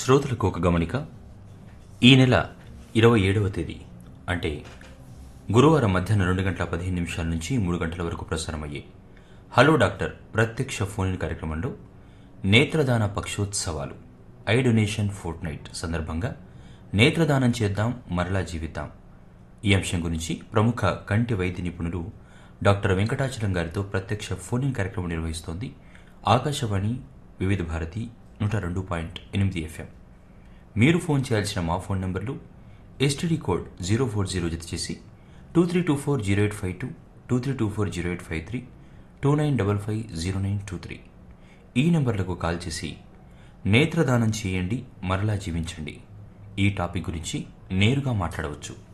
శ్రోతలకు ఒక గమనిక. ఈ నెల 27వ తేదీ అంటే గురువారం మధ్యాహ్నం 2:15 నుంచి 3 గంటల వరకు ప్రసారమయ్యే హలో డాక్టర్ ప్రత్యక్ష ఫోన్ ఇన్ కార్యక్రమంలో నేత్రదాన పక్షోత్సవాలు ఐ డొనేషన్ ఫోర్ట్ నైట్ సందర్భంగా నేత్రదానం చేద్దాం మరలా జీవితాం ఈ అంశం గురించి ప్రముఖ కంటి వైద్య నిపుణులు డాక్టర్ వెంకటాచలం గారితో ప్రత్యక్ష ఫోన్ ఇన్ కార్యక్రమం నిర్వహిస్తోంది ఆకాశవాణి వివిధ భారతి 102.8 FM. మీరు ఫోన్ చేయాల్సిన మా ఫోన్ నంబర్లు ఎస్టీడీ కోడ్ 040 జత చేసి 23240852, 23240853, 29550923 ఈ నంబర్లకు కాల్ చేసి నేత్రదానం చేయండి మరలా జీవించండి ఈ టాపిక్ గురించి నేరుగా మాట్లాడవచ్చు.